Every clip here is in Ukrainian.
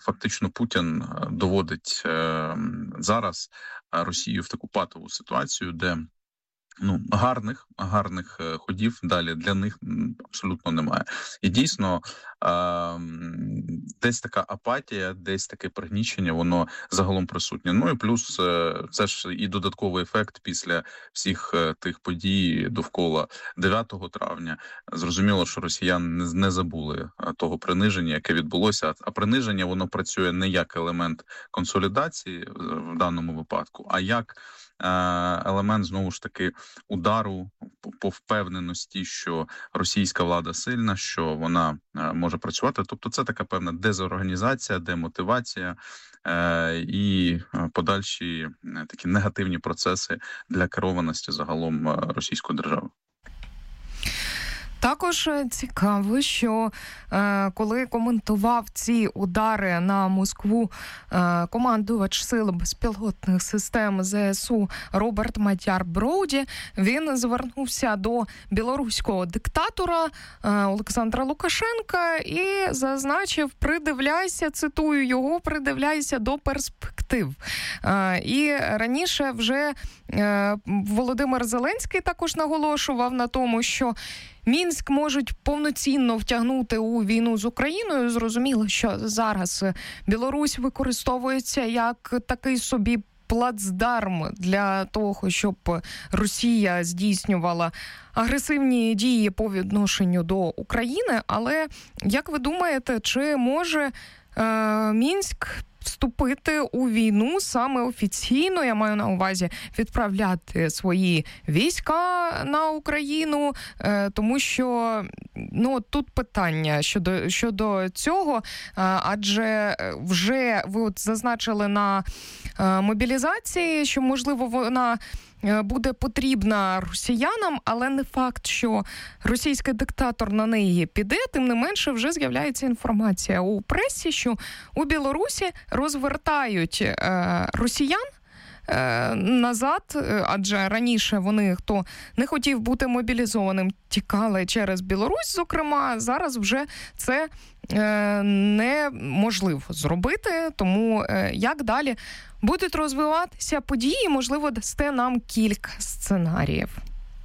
фактично Путін доводить зараз Росію в таку патову ситуацію, де гарних ходів далі для них абсолютно немає. І дійсно, десь така апатія, десь таке пригнічення, воно загалом присутнє. Ну і плюс це ж і додатковий ефект після всіх тих подій довкола 9 травня. Зрозуміло, що росіяни не забули того приниження, яке відбулося. А приниження, воно працює не як елемент консолідації в даному випадку, а як елемент, знову ж таки, удару по впевненості, що російська влада сильна, що вона може працювати. Тобто це така певна дезорганізація, демотивація і подальші такі негативні процеси для керованості загалом російської держави. Також цікаво, що коли коментував ці удари на Москву командувач сил безпілотних систем ЗСУ Роберт Маттяр-Броуді, він звернувся до білоруського диктатора Олександра Лукашенка і зазначив: придивляйся, цитую його, придивляйся до перспектив. І раніше вже Володимир Зеленський також наголошував на тому, що Мінськ можуть повноцінно втягнути у війну з Україною. Зрозуміло, що зараз Білорусь використовується як такий собі плацдарм для того, щоб Росія здійснювала агресивні дії по відношенню до України. Але, як ви думаєте, чи може Мінськ вступити у війну саме офіційно, я маю на увазі відправляти свої війська на Україну, тому що тут питання щодо цього, адже вже ви зазначили на мобілізації, що, можливо, вона буде потрібна росіянам, але не факт, що російський диктатор на неї піде. Тим не менше, вже з'являється інформація у пресі, що у Білорусі розвертають росіян назад, адже раніше вони, хто не хотів бути мобілізованим, тікали через Білорусь, зокрема. Зараз вже це неможливо зробити, тому як далі будуть розвиватися події, можливо, дасте нам кілька сценаріїв.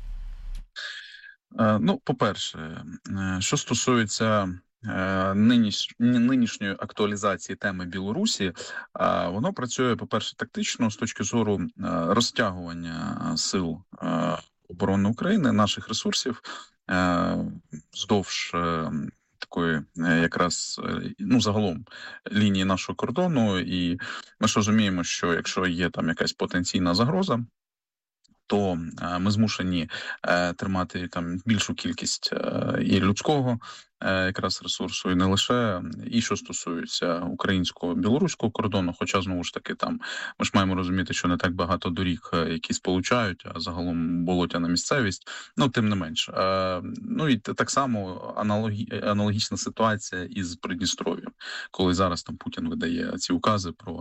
По-перше, що стосується нинішньої актуалізації теми Білорусі, воно працює, по-перше, тактично з точки зору розтягування сил оборони України, наших ресурсів вздовж такої якраз, загалом лінії нашого кордону. І ми ж розуміємо, що якщо є там якась потенційна загроза, то ми змушені тримати там більшу кількість і людського якраз ресурсу, і не лише, і що стосується українсько-білоруського кордону, хоча, знову ж таки, там ми ж маємо розуміти, що не так багато доріг, які сполучають, а загалом болотяна місцевість, тим не менш. І так само аналогічна ситуація із Придністров'ям, коли зараз там Путін видає ці укази про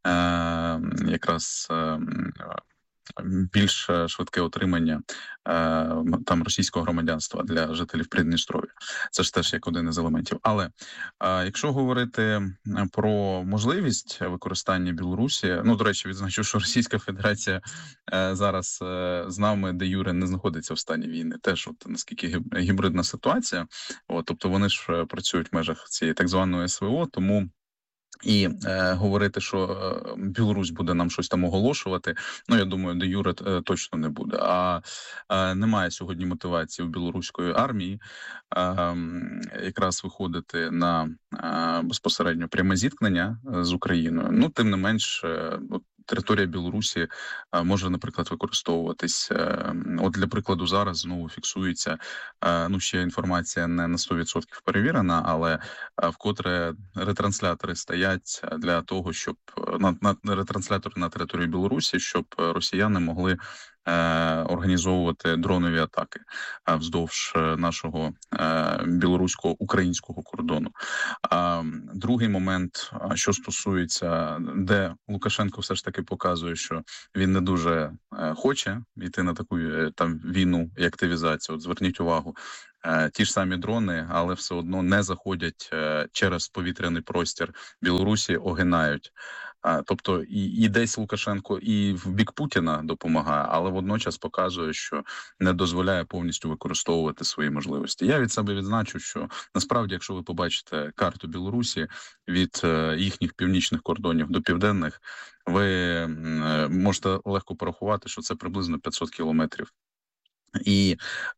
якраз більш швидке отримання там російського громадянства для жителів Придністров'я. Це ж теж як один із елементів. Але якщо говорити про можливість використання Білорусі, до речі, відзначу, що Російська Федерація зараз з нами де юре не знаходиться в стані війни. Теж наскільки гібридна ситуація. Тобто вони ж працюють в межах цієї так званої СВО, тому і говорити, що Білорусь буде нам щось там оголошувати, я думаю, де юре точно не буде. А немає сьогодні мотивації у білоруської армії якраз виходити на безпосередньо пряме зіткнення з Україною. Тим не менш, територія Білорусі може, наприклад, використовуватись. Для прикладу, зараз знову фіксується, ще інформація не на 100% перевірена, але вкотре ретранслятори стоять для того, щоб ретранслятори на території Білорусі, щоб росіяни могли організовувати дронові атаки вздовж нашого білорусько-українського кордону. Другий момент, що стосується, де Лукашенко все ж таки показує, що він не дуже хоче йти на таку там війну і активізацію. Зверніть увагу, ті ж самі дрони, але все одно не заходять через повітряний простір Білорусі, огинають. Тобто і десь Лукашенко і в бік Путіна допомагає, але водночас показує, що не дозволяє повністю використовувати свої можливості. Я від себе відзначу, що насправді, якщо ви побачите карту Білорусі від їхніх північних кордонів до південних, ви можете легко порахувати, що це приблизно 500 кілометрів. І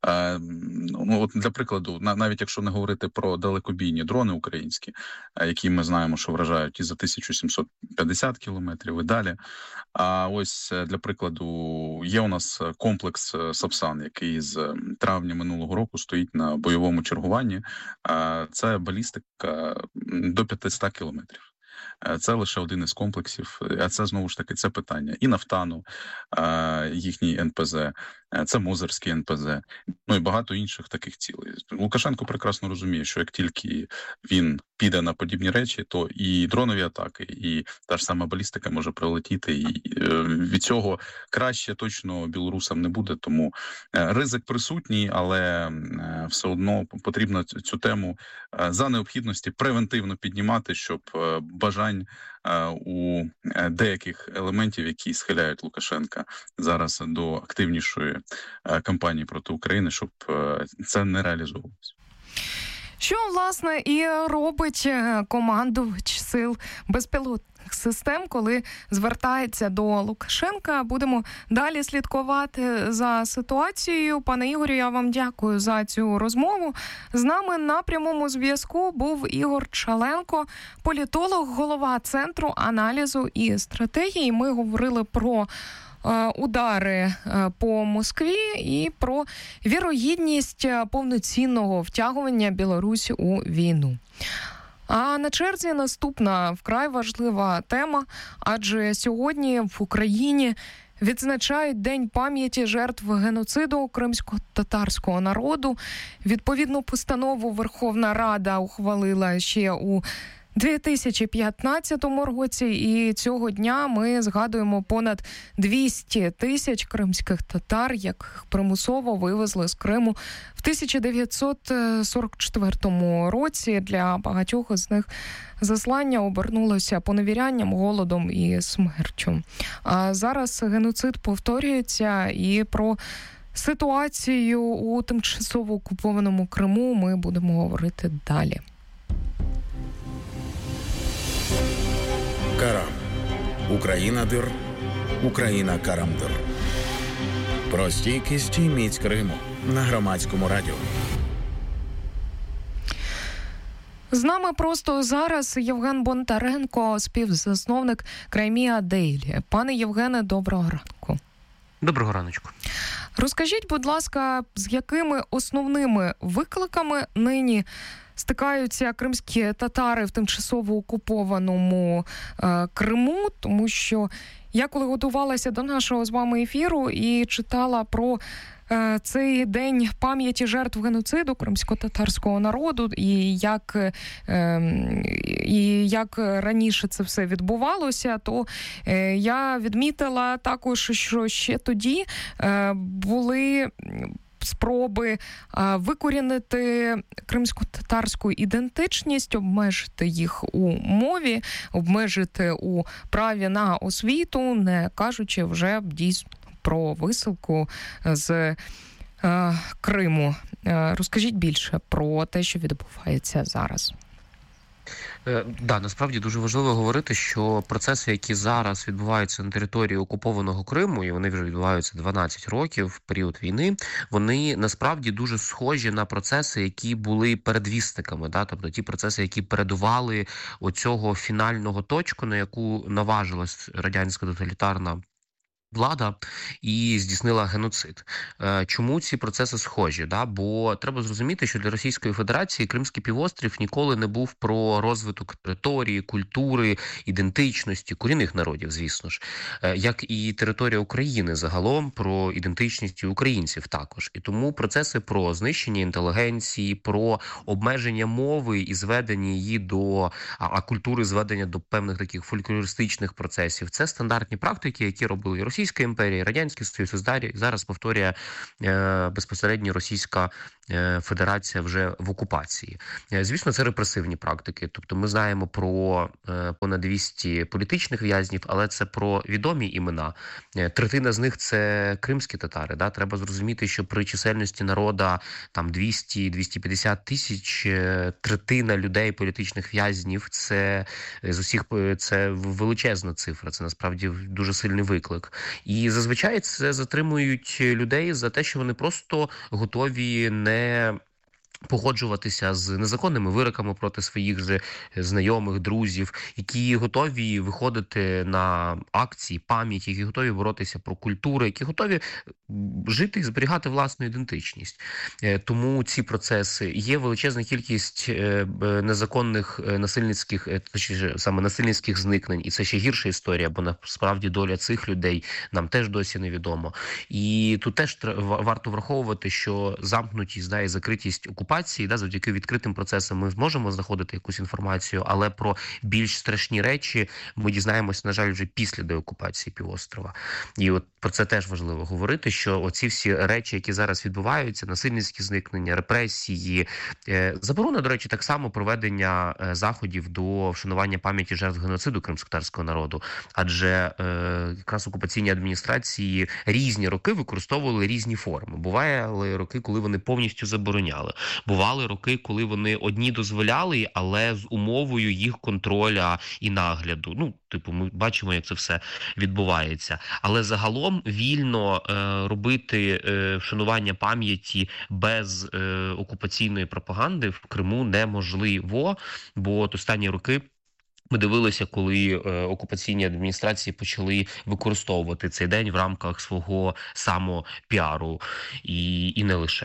от для прикладу, навіть якщо не говорити про далекобійні дрони українські, які ми знаємо, що вражають і за 1750 кілометрів і далі. А ось для прикладу є у нас комплекс Сапсан, який з травня минулого року стоїть на бойовому чергуванні. Це балістика до 500 кілометрів. Це лише один із комплексів, а це знову ж таки це питання і Нафтану, їхній НПЗ, це Мозерський НПЗ, ну і багато інших таких цілей. Лукашенко прекрасно розуміє, що як тільки він піде на подібні речі, то і дронові атаки, і та ж сама балістика може прилетіти, і від цього краще точно білорусам не буде, тому ризик присутній, але все одно потрібно цю тему за необхідності превентивно піднімати, щоб бажань у деяких елементів, які схиляють Лукашенка зараз до активнішої кампанії проти України, щоб це не реалізовувалося. Що, власне, і робить командувач сил безпілотних систем, коли звертається до Лукашенка. Будемо далі слідкувати за ситуацією. Пане Ігорю, я вам дякую за цю розмову. З нами на прямому зв'язку був Ігор Чаленко, політолог, голова Центру аналізу і стратегії. Ми говорили про удари по Москві і про вірогідність повноцінного втягування Білорусі у війну. А на черзі наступна вкрай важлива тема, адже сьогодні в Україні відзначають День пам'яті жертв геноциду кримсько-татарського народу. Відповідну постанову Верховна Рада ухвалила ще у 2015 році, і цього дня ми згадуємо понад 200 тисяч кримських татар, яких примусово вивезли з Криму в 1944 році. Для багатьох з них заслання обернулося поневірянням, голодом і смертю. А зараз геноцид повторюється, і про ситуацію у тимчасово окупованому Криму ми будемо говорити далі. Карам. Україна-дир. Україна-Карам-дир. Про стійкість і міць Криму на Громадському радіо. З нами просто зараз Євген Бондаренко, співзасновник Crimea Daily. Пане Євгене, доброго ранку. Доброго раночку. Розкажіть, будь ласка, з якими основними викликами нині стикаються кримські татари в тимчасово окупованому Криму, тому що я коли готувалася до нашого з вами ефіру і читала про цей день пам'яті жертв геноциду кримсько-татарського народу і як раніше це все відбувалося, то я відмітила також, що ще тоді були спроби викорінити кримсько-татарську ідентичність, обмежити їх у мові, обмежити у праві на освіту, не кажучи вже дійсно про висилку з Криму. Розкажіть більше про те, що відбувається зараз. Да, насправді дуже важливо говорити, що процеси, які зараз відбуваються на території окупованого Криму, і вони вже відбуваються 12 років в період війни, вони насправді дуже схожі на процеси, які були передвісниками, да? Тобто ті процеси, які передували оцього фінального точку, на яку наважилась радянська тоталітарна влада і здійснила геноцид. Чому ці процеси схожі? Да? Бо треба зрозуміти, що для Російської Федерації Кримський півострів ніколи не був про розвиток території, культури, ідентичності, корінних народів, звісно ж. Як і територія України загалом, про ідентичність українців також. І тому процеси про знищення інтелігенції, про обмеження мови і зведення її до, а культури зведення до певних таких фольклористичних процесів. Це стандартні практики, які робили і Російська імперія, Радянський Союз, зараз повторює безпосередньо Російська Федерація вже в окупації. Звісно, це репресивні практики. Тобто ми знаємо про понад 200 політичних в'язнів, але це про відомі імена. Третина з них – це кримські татари. Да? Треба зрозуміти, що при чисельності народа там 200-250 тисяч, третина людей, політичних в'язнів – це з усіх це величезна цифра. Це насправді дуже сильний виклик. І зазвичай це затримують людей за те, що вони просто готові не погоджуватися з незаконними вироками проти своїх же знайомих, друзів, які готові виходити на акції пам'яті, які готові боротися про культуру, які готові жити і зберігати власну ідентичність. Тому ці процеси є величезна кількість незаконних насильницьких, точніше, саме насильницьких зникнень, і це ще гірша історія, бо насправді доля цих людей нам теж досі невідома. І тут теж варто враховувати, що замкнутість, і закритість окупації, завдяки відкритим процесам ми зможемо знаходити якусь інформацію, але про більш страшні речі ми дізнаємося, на жаль, вже після деокупації півострова. І от про це теж важливо говорити, що оці всі речі, які зараз відбуваються, насильницькі зникнення, репресії, заборона, до речі, так само проведення заходів до вшанування пам'яті жертв геноциду кримськотатарського народу, адже якраз окупаційні адміністрації різні роки використовували різні форми. Бували роки, коли вони повністю забороняли. Бували роки, коли вони одні дозволяли, але з умовою їх контроля і нагляду. Ми бачимо, як це все відбувається. Але загалом вільно робити вшанування пам'яті без окупаційної пропаганди в Криму неможливо, бо останні роки ми дивилися, коли окупаційні адміністрації почали використовувати цей день в рамках свого самопіару і не лише.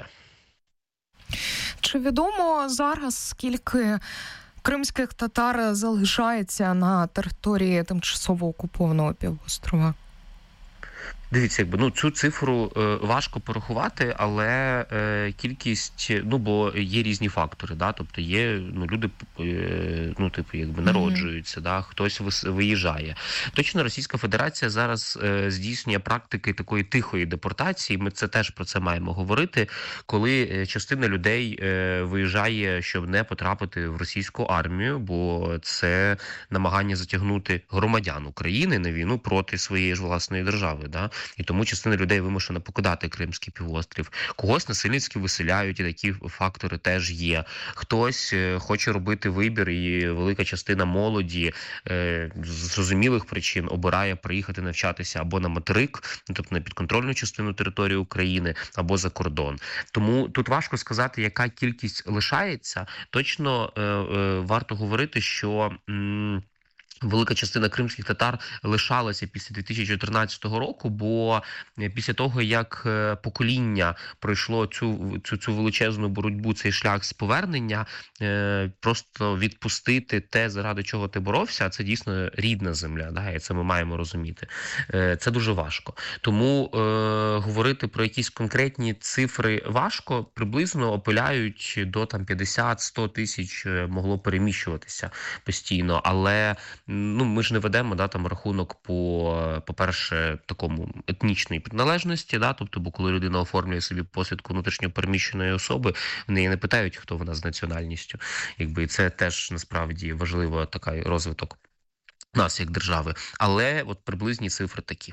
Чи відомо зараз, скільки кримських татар залишається на території тимчасово окупованого півострова? Дивіться, цю цифру важко порахувати, але кількість, бо є різні фактори, тобто є, люди, народжуються, хтось виїжджає. Точно Російська Федерація зараз здійснює практики такої тихої депортації, ми теж про це маємо говорити, коли частина людей виїжджає, щоб не потрапити в російську армію, бо це намагання затягнути громадян України на війну проти своєї ж власної держави, І тому частина людей вимушена покидати Кримський півострів. Когось насильницьки виселяють, і такі фактори теж є. Хтось хоче робити вибір, і велика частина молоді з зрозумілих причин обирає приїхати навчатися або на материк, тобто на підконтрольну частину території України, або за кордон. Тому тут важко сказати, яка кількість лишається. Точно варто говорити, що велика частина кримських татар лишалася після 2014 року, бо після того, як покоління пройшло цю величезну боротьбу, цей шлях з повернення, просто відпустити те, заради чого ти боровся, це дійсно рідна земля, і це ми маємо розуміти. Це дуже важко. Тому говорити про якісь конкретні цифри важко, приблизно опиляють до 50-100 тисяч могло переміщуватися постійно, але ми ж не ведемо рахунок по-перше, такому етнічної приналежності, тобто, бо коли людина оформлює собі посвідку внутрішньо переміщеної особи, вони не питають, хто вона з національністю. І це теж, насправді, важливий такий розвиток нас, як держави. Але приблизні цифри такі.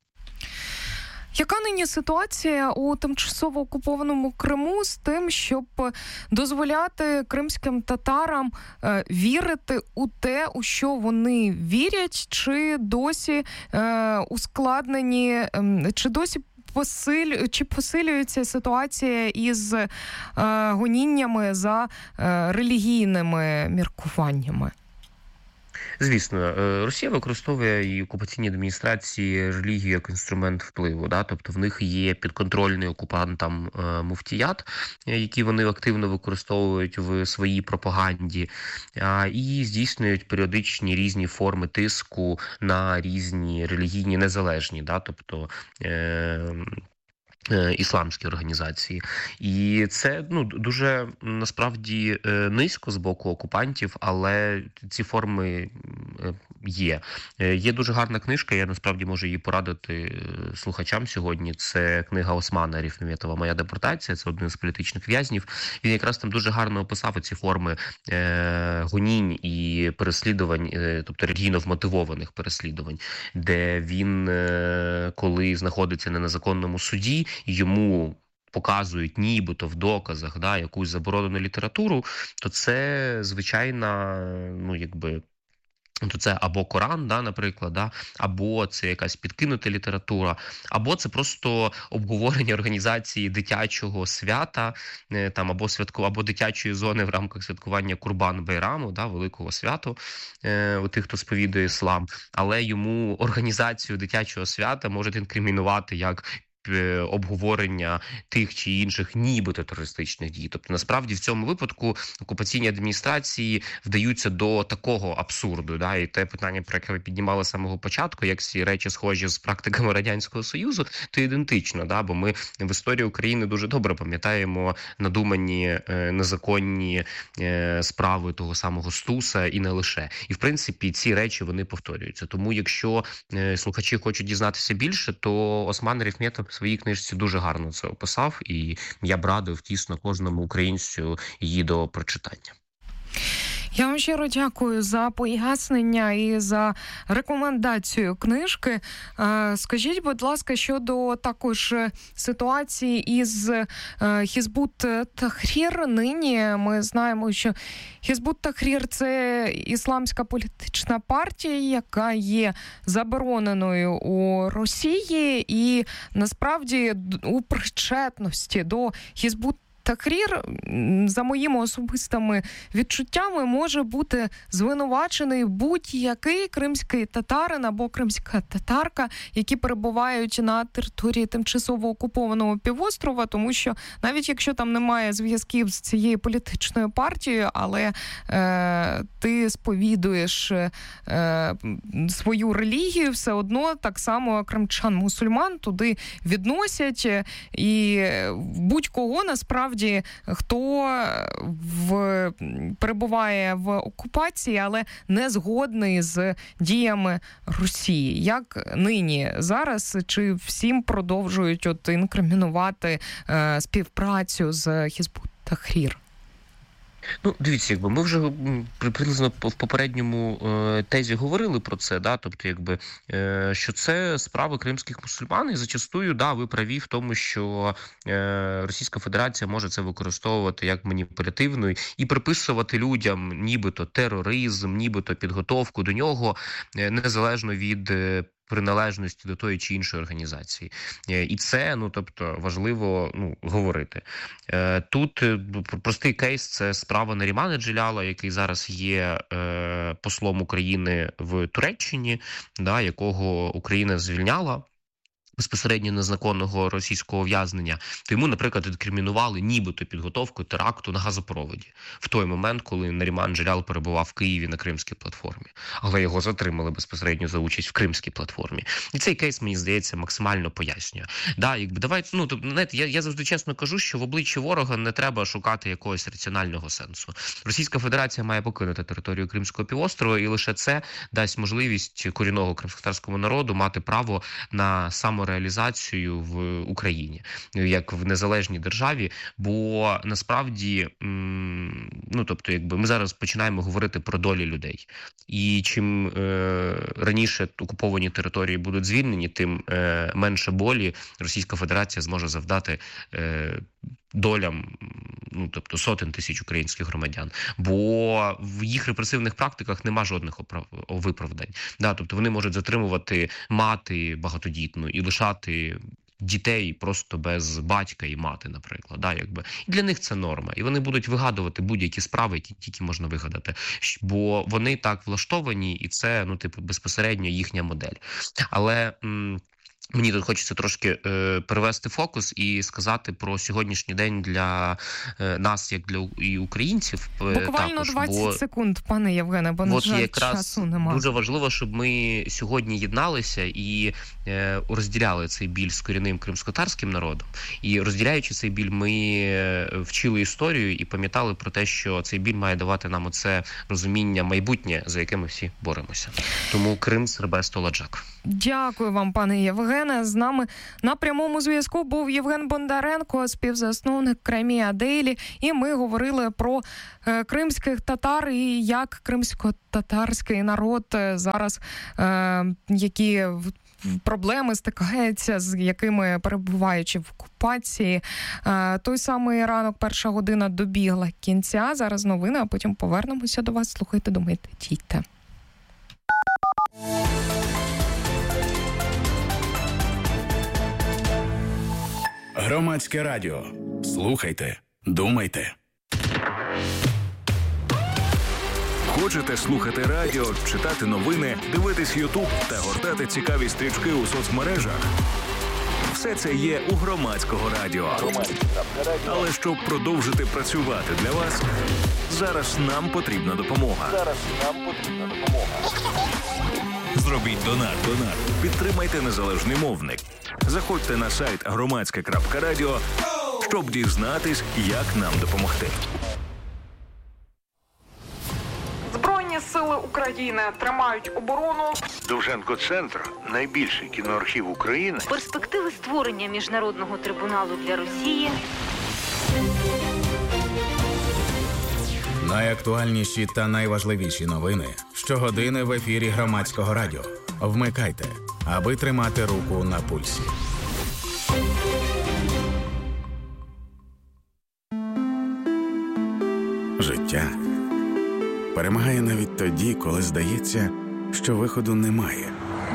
Яка нині ситуація у тимчасово окупованому Криму з тим, щоб дозволяти кримським татарам вірити у те, у що вони вірять, чи досі ускладнені, чи досі посилюється ситуація із гоніннями за релігійними міркуваннями? Звісно, Росія використовує і окупаційні адміністрації релігію як інструмент впливу. Тобто в них є підконтрольний окупантам муфтіят, які вони активно використовують в своїй пропаганді, і здійснюють періодичні різні форми тиску на різні релігійні незалежні. Тобто ісламські організації. І це дуже насправді низько з боку окупантів, але ці форми є. Є дуже гарна книжка, я насправді можу її порадити слухачам сьогодні. Це книга Османа Арифметова «Моя депортація», це один з політичних в'язнів. Він якраз там дуже гарно описав ці форми гонінь і переслідувань, тобто релігійно вмотивованих переслідувань, де він, коли знаходиться на незаконному суді, йому показують нібито в доказах якусь заборонену літературу, то це звичайна, то це або Коран, наприклад, або це якась підкинута література, або це просто обговорення організації дитячого свята, або дитячої зони в рамках святкування Курбан-Байраму, великого святу у тих, хто сповідує іслам. Але йому організацію дитячого свята можуть інкримінувати як обговорення тих чи інших нібито терористичних дій. Тобто, насправді, в цьому випадку окупаційні адміністрації вдаються до такого абсурду. І те питання, про яке ви піднімали з самого початку, як ці речі схожі з практиками Радянського Союзу, то ідентично. Бо ми в історії України дуже добре пам'ятаємо надумані незаконні справи того самого Стуса і не лише. І, в принципі, ці речі, вони повторюються. Тому, якщо слухачі хочуть дізнатися більше, то Осман Арифметов в своїй книжці дуже гарно це описав, і я б радив тісно кожному українцю її до прочитання. Я вам щиро дякую за пояснення і за рекомендацію книжки. Скажіть, будь ласка, щодо також ситуації із Хізбут Тахрір. Нині ми знаємо, що Хізбут Тахрір – це ісламська політична партія, яка є забороненою у Росії, і насправді у причетності до Хізбут Тахрір, за моїми особистими відчуттями, може бути звинувачений будь-який кримський татарин або кримська татарка, які перебувають на території тимчасово окупованого півострова, тому що навіть якщо там немає зв'язків з цією політичною партією, але ти сповідуєш свою релігію, все одно так само кримчан-мусульман туди відносять, і будь-кого насправді, хто перебуває в окупації, але не згодний з діями Росії. Як нині зараз, чи всім продовжують інкримінувати співпрацю з Хізбут Тахрір? Дивіться, ми вже приблизно в попередньому тезі говорили про це, тобто, що це справи кримських мусульман, і зачастую, ви праві в тому, що Російська Федерація може це використовувати як маніпулятивну і приписувати людям нібито тероризм, нібито підготовку до нього, незалежно від приналежності до тої чи іншої організації. І це, важливо говорити. Тут простий кейс – це справа Нарімана Джеляла, який зараз є послом України в Туреччині, якого Україна звільняла безпосередньо незаконного російського ув'язнення, то йому, наприклад, інкримінували нібито підготовку теракту на газопроводі в той момент, коли Наріман Джелял перебував в Києві на Кримській платформі. Але його затримали безпосередньо за участь в Кримській платформі. І цей кейс, мені здається, максимально пояснює. Я завжди чесно кажу, що в обличчі ворога не треба шукати якогось раціонального сенсу. Російська Федерація має покинути територію Кримського півострова, і лише це дасть можливість корінного кримськотатарському народу мати право на самореалізацію в Україні, як в незалежній державі, бо насправді, ми зараз починаємо говорити про долі людей. І чим раніше окуповані території будуть звільнені, тим менше болі Російська Федерація зможе завдати долям, сотень тисяч українських громадян. Бо в їх репресивних практиках нема жодних виправдань. Тобто вони можуть затримувати мати багатодітну і лишати дітей просто без батька і мати, наприклад. І для них це норма. І вони будуть вигадувати будь-які справи, які тільки можна вигадати. Бо вони так влаштовані, і це, безпосередньо їхня модель. Але Мені тут хочеться трошки перевести фокус і сказати про сьогоднішній день для нас, як для і українців. Буквально також, 20 секунд, пане Євгене, бо, на жаль, часу немає. Дуже важливо, щоб ми сьогодні єдналися і розділяли цей біль з корінним кримськотатарським народом. І розділяючи цей біль, ми вчили історію і пам'ятали про те, що цей біль має давати нам оце розуміння майбутнє, за яке ми всі боремося. Тому Крим, Сербесто, Ладжак. Дякую вам, пане Євгене. З нами на прямому зв'язку був Євген Бондаренко, співзасновник Crimea Daily, і ми говорили про кримських татар і як кримсько-татарський народ зараз, які проблеми стикається, з якими, перебуваючи в окупації. Той самий ранок, 1 година добігла кінця. Зараз новини, а потім повернемося до вас. Слухайте, думайте, дійте. Громадське радіо. Слухайте, думайте. Хочете слухати радіо, читати новини, дивитись Ютуб та гортати цікаві стрічки у соцмережах? Все це є у Громадського радіо. Але щоб продовжити працювати для вас, зараз нам потрібна допомога. Зробіть донат. Підтримайте незалежний мовник. Заходьте на сайт громадське.радіо, щоб дізнатись, як нам допомогти. Збройні сили України тримають оборону. Довженко-центр – найбільший кіноархів України. Перспективи створення міжнародного трибуналу для Росії. Найактуальніші та найважливіші новини щогодини в ефірі Громадського радіо. Вмикайте, аби тримати руку на пульсі. Життя перемагає навіть тоді, коли здається, що виходу немає.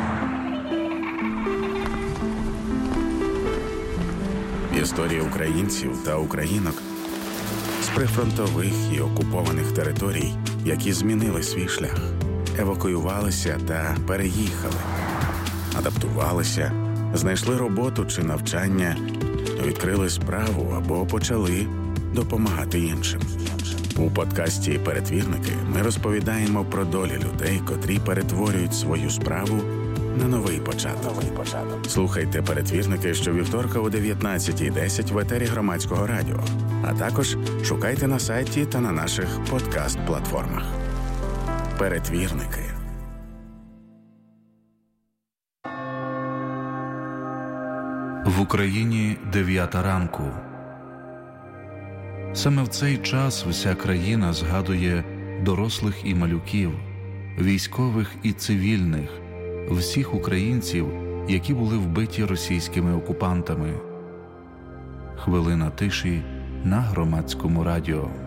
Історія українців та українок з прифронтових і окупованих територій, які змінили свій шлях, евакуювалися та переїхали, адаптувалися, знайшли роботу чи навчання, відкрили справу або почали допомагати іншим. У подкасті «Перетвірники» ми розповідаємо про долі людей, котрі перетворюють свою справу на новий початок. Слухайте «Перетвірники» щовівторка о 19:10 в етері Громадського радіо, а також шукайте на сайті та на наших подкаст-платформах. «Перетвірники». В Україні 9 ранку. Саме в цей час вся країна згадує дорослих і малюків, військових і цивільних, всіх українців, які були вбиті російськими окупантами. Хвилина тиші на Громадському радіо.